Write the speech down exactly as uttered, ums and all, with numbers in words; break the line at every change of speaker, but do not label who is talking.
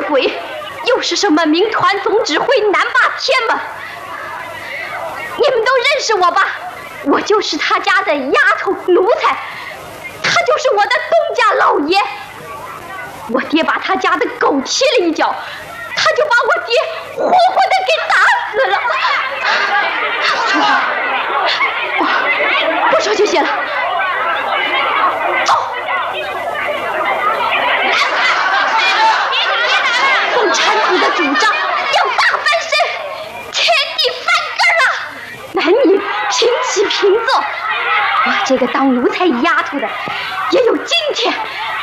鬼，又是什么民团总指挥南霸天吗？你们都认识我吧？我就是他家的丫头奴才，他就是我的东家老爷。我爹把他家的狗踢了一脚，他就把我爹活活的给打死了。说话，不说就行了。走。共产党的主张要大翻身，天地翻根啊！男女平起平坐。我这个当奴才丫头的也有今天。